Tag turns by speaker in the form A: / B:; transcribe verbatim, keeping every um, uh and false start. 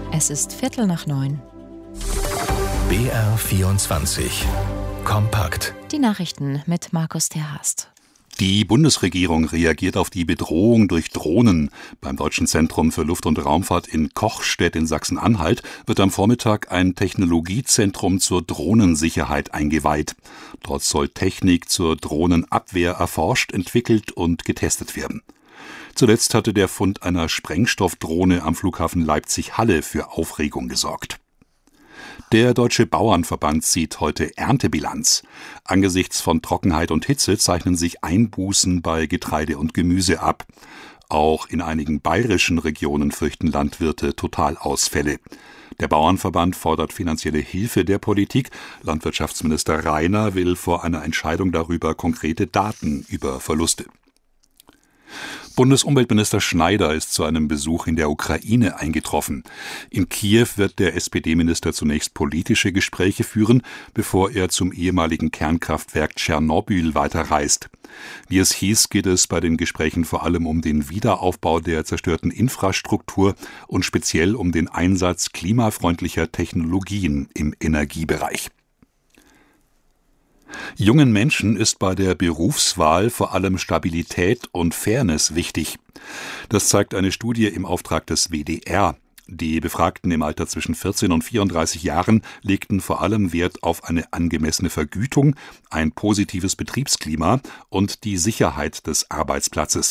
A: Es ist Viertel nach neun.
B: B R vierundzwanzig. Kompakt.
A: Die Nachrichten mit Markus Terhast.
C: Die Bundesregierung reagiert auf die Bedrohung durch Drohnen. Beim Deutschen Zentrum für Luft- und Raumfahrt in Kochstedt in Sachsen-Anhalt wird am Vormittag ein Technologiezentrum zur Drohnensicherheit eingeweiht. Dort soll Technik zur Drohnenabwehr erforscht, entwickelt und getestet werden. Zuletzt hatte der Fund einer Sprengstoffdrohne am Flughafen Leipzig-Halle für Aufregung gesorgt. Der Deutsche Bauernverband zieht heute Erntebilanz. Angesichts von Trockenheit und Hitze zeichnen sich Einbußen bei Getreide und Gemüse ab. Auch in einigen bayerischen Regionen fürchten Landwirte Totalausfälle. Der Bauernverband fordert finanzielle Hilfe der Politik. Landwirtschaftsminister Rainer will vor einer Entscheidung darüber konkrete Daten über Verluste. Bundesumweltminister Schneider ist zu einem Besuch in der Ukraine eingetroffen. In Kiew wird der S P D-Minister zunächst politische Gespräche führen, bevor er zum ehemaligen Kernkraftwerk Tschernobyl weiterreist. Wie es hieß, geht es bei den Gesprächen vor allem um den Wiederaufbau der zerstörten Infrastruktur und speziell um den Einsatz klimafreundlicher Technologien im Energiebereich. Jungen Menschen ist bei der Berufswahl vor allem Stabilität und Fairness wichtig. Das zeigt eine Studie im Auftrag des W D R. Die Befragten im Alter zwischen vierzehn und vierunddreißig Jahren legten vor allem Wert auf eine angemessene Vergütung, ein positives Betriebsklima und die Sicherheit des Arbeitsplatzes.